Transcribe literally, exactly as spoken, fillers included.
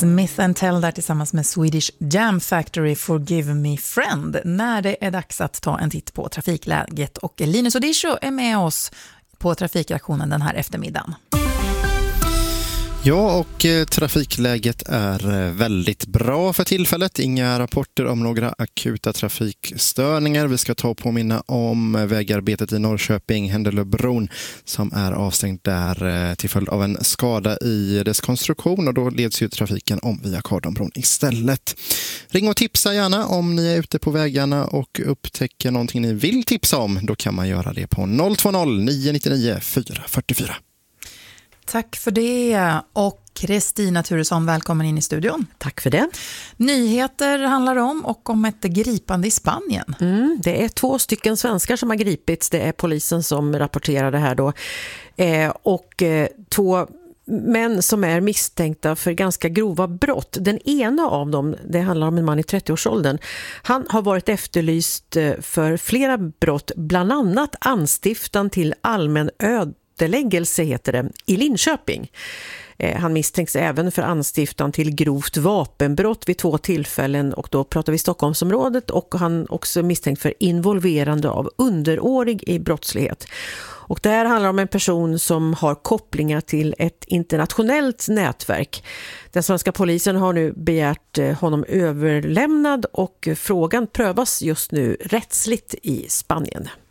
Smith and Tell där tillsammans med Swedish Jam Factory, Forgive Me Friend, när det är dags att ta en titt på trafikläget. Och Linus Odisho är med oss på trafikreaktionen den här eftermiddagen. Ja, och eh, trafikläget är väldigt bra för tillfället. Inga rapporter om några akuta trafikstörningar. Vi ska ta och påminna om vägarbetet i Norrköping, Händelöbron, som är avstängd där eh, till följd av en skada i dess konstruktion, och då leds ju trafiken om via Kardonbron istället. Ring och tipsa gärna om ni är ute på vägarna och upptäcker någonting ni vill tipsa om. Då kan man göra det på noll två noll nio nio nio fyra fyra fyra. Tack för det. Och Kristina Turesson, välkommen in i studion. Tack för det. Nyheter handlar om och om ett gripande i Spanien. Mm, det är två stycken svenskar som har gripits. Det är polisen som rapporterar det här då. Eh, och eh, två män som är misstänkta för ganska grova brott. Den ena av dem, det handlar om en man i trettioårsåldern. Han har varit efterlyst för flera brott, bland annat anstiftan till allmän ödeläggelse heter det, i Linköping. Han misstänks även för anstiftan till grovt vapenbrott vid två tillfällen, och då pratar vi Stockholmsområdet, och han också misstänkt för involverande av underårig i brottslighet. Och det här handlar om en person som har kopplingar till ett internationellt nätverk. Den svenska polisen har nu begärt honom överlämnad, och frågan prövas just nu rättsligt i Spanien.